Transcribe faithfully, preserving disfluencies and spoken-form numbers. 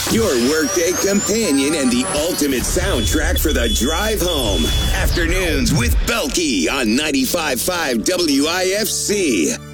your workday companion and the ultimate soundtrack for the drive home. Afternoons with Belkey on ninety-five point five W I F C.